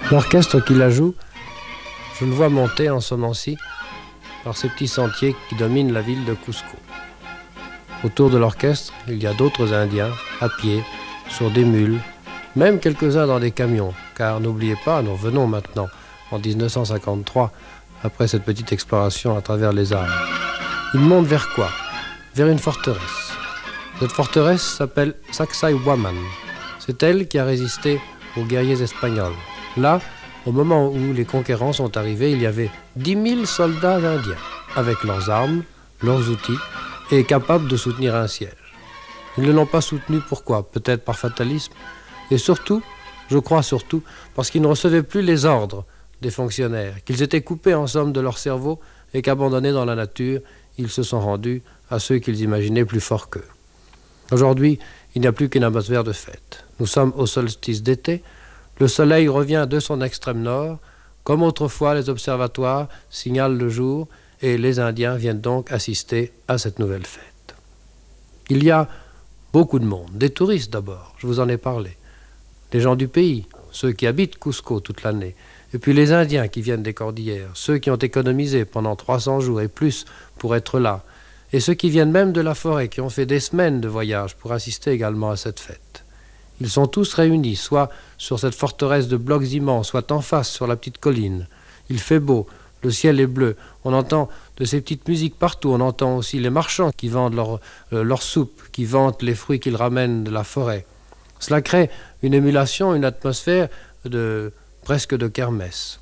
L'orchestre qui la joue, je le vois monter en ce moment-ci par ces petits sentiers qui dominent la ville de Cusco. Autour de l'orchestre, il y a d'autres Indiens, à pied, sur des mules, même quelques-uns dans des camions, car n'oubliez pas, nous revenons maintenant en 1953, après cette petite exploration à travers les arbres. Ils montent vers quoi? Vers une forteresse. Cette forteresse s'appelle Sacsayhuaman. C'est elle qui a résisté aux guerriers espagnols. Là, au moment où les conquérants sont arrivés, il y avait 10 000 soldats indiens, avec leurs armes, leurs outils, et capables de soutenir un siège. Ils ne l'ont pas soutenu, pourquoi? Peut-être par fatalisme, et surtout, je crois surtout, parce qu'ils ne recevaient plus les ordres des fonctionnaires, qu'ils étaient coupés en somme de leur cerveau et qu'abandonnés dans la nature, ils se sont rendus à ceux qu'ils imaginaient plus forts qu'eux. Aujourd'hui, il n'y a plus qu'une atmosphère de fête. Nous sommes au solstice d'été, le soleil revient de son extrême nord, comme autrefois les observatoires signalent le jour et les Indiens viennent donc assister à cette nouvelle fête. Il y a beaucoup de monde, des touristes d'abord, je vous en ai parlé, des gens du pays, ceux qui habitent Cusco toute l'année, et puis les Indiens qui viennent des cordillères, ceux qui ont économisé pendant 300 jours et plus pour être là, et ceux qui viennent même de la forêt, qui ont fait des semaines de voyage pour assister également à cette fête. Ils sont tous réunis, soit sur cette forteresse de blocs immenses, soit en face sur la petite colline. Il fait beau, le ciel est bleu, on entend de ces petites musiques partout, on entend aussi les marchands qui vendent leur soupe, qui vantent les fruits qu'ils ramènent de la forêt. Cela crée une émulation, une atmosphère presque de kermesse.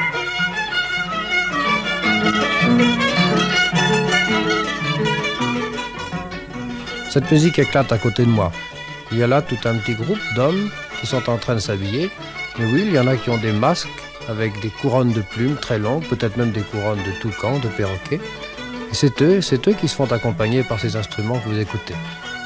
Cette musique éclate à côté de moi. Il y a là tout un petit groupe d'hommes qui sont en train de s'habiller. Et oui, il y en a qui ont des masques avec des couronnes de plumes très longues, peut-être même des couronnes de toucans, de perroquets. Et c'est eux qui se font accompagner par ces instruments que vous écoutez.